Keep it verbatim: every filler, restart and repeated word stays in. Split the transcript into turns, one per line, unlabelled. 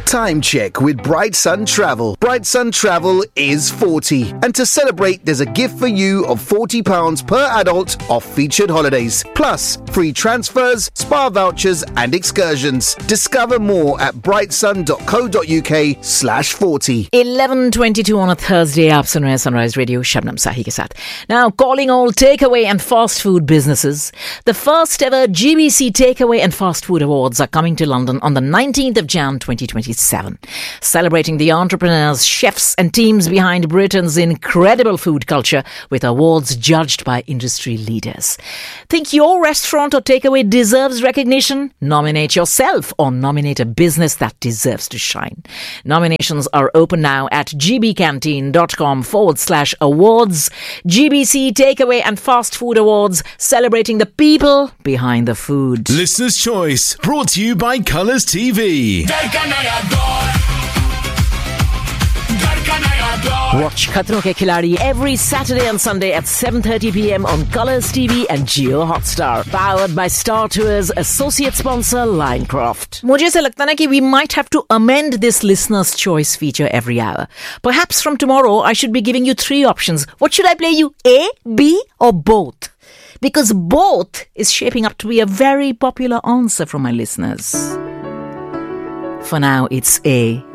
Time check with Bright Sun Travel. Bright Sun Travel is forty. And to celebrate, there's a gift for you of forty pounds per adult off featured holidays. Plus, free transfers, spa vouchers and excursions. Discover more at brightsun.co.uk slash 40.
eleven twenty-two on a Thursday. आप सुन रहे हैं Sunrise Radio Shabnam Sahi के साथ. Now, calling all takeaway and fast food businesses. The first ever G B C Takeaway and Fast Food Awards are coming to London on the nineteenth of January twenty twenty-seven. Celebrating the entrepreneurs, chefs and teams behind Britain's incredible food culture with awards judged by industry leaders. Think your restaurant or takeaway deserves recognition? Nominate yourself or nominate a business that deserves to shine. Nominations are open now at gbcanteen.com forward slash awards. G B C Takeaway and Fast Food Awards, celebrating the people behind the food.
Listener's Choice, brought to you by Colours T V.
Watch Khatron Ke Khiladi every Saturday and Sunday at seven thirty p.m. on Colours T V and Jio Hotstar. Powered by Star Tours, associate sponsor Linecroft. मुझे ऐसा लगता है ना कि we might have to amend this listener's choice feature every hour. Perhaps from tomorrow I should be giving you three options. What should I play you? A, B or both? Because both is shaping up to be a very popular answer from my listeners. For now, it's A.